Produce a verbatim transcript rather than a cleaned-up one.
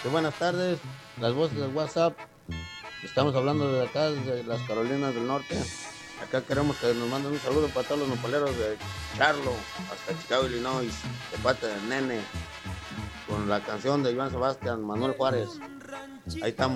Sí, buenas tardes, las voces del WhatsApp. Estamos hablando de acá, de las Carolinas del Norte. Acá queremos que nos manden un saludo para todos los nopaleros de Charlo, hasta Chicago, Illinois, de parte del Nene, con la canción de Joan Sebastián, Manuel Juárez. Ahí estamos.